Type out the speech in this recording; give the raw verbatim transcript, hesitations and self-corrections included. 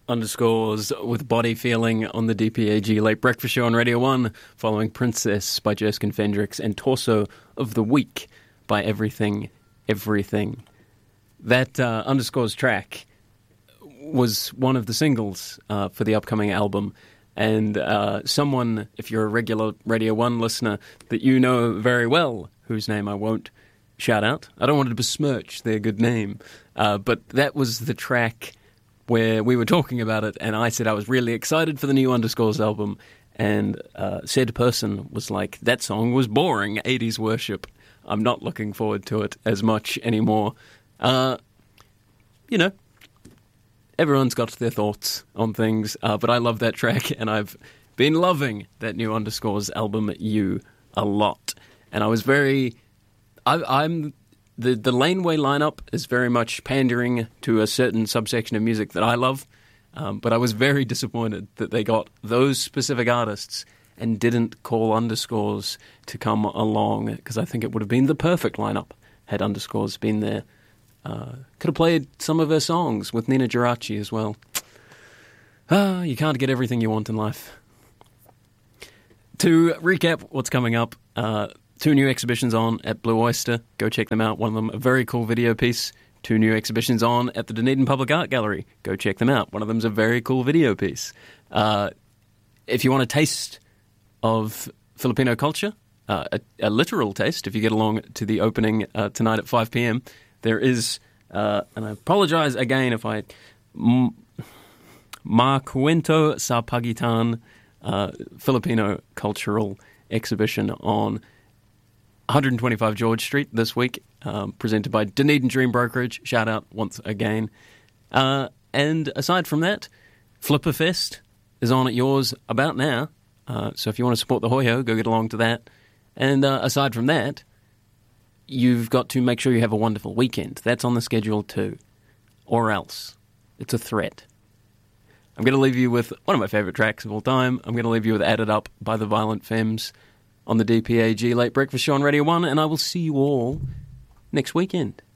Underscores with Body Feeling on the D P A G Late Breakfast Show on Radio one, following Princess by Jerskin Fendrix and Torso of the Week by Everything, Everything. That uh, Underscores track was one of the singles uh, for the upcoming album, and uh, someone, if you're a regular Radio one listener, that you know very well, whose name I won't shout out. I don't want to besmirch their good name, uh, but that was the track where we were talking about it, and I said I was really excited for the new Underscores album, and uh, said person was like, that song was boring, eighties worship. I'm not looking forward to it as much anymore. Uh, you know, everyone's got their thoughts on things, uh, but I love that track, and I've been loving that new Underscores album, You, a lot. And I was very... I, I'm... The the Laneway lineup is very much pandering to a certain subsection of music that I love, um, but I was very disappointed that they got those specific artists and didn't call Underscores to come along, because I think it would have been the perfect lineup had Underscores been there. Uh, could have played some of her songs with Nina Geraci as well. Ah, you can't get everything you want in life. To recap what's coming up... Uh, Two new exhibitions on at Blue Oyster. Go check them out. One of them, a very cool video piece. Two new exhibitions on at the Dunedin Public Art Gallery. Go check them out. One of them's a very cool video piece. Uh, if you want a taste of Filipino culture, uh, a, a literal taste, if you get along to the opening uh, tonight at five p.m, there is, uh, and I apologize again if I... M- Ma Cuento sa Pagitan, uh, Filipino cultural exhibition on one twenty-five George Street this week, um, presented by Dunedin Dream Brokerage. Shout out once again. Uh, and aside from that, Flipperfest is on at yours about now. Uh, so if you want to support the Hoyo, go get along to that. And uh, aside from that, you've got to make sure you have a wonderful weekend. That's on the schedule too. Or else. It's a threat. I'm going to leave you with one of my favourite tracks of all time. I'm going to leave you with Added Up by the Violent Femmes on the D P A G Late Breakfast Show on Radio one, and I will see you all next weekend.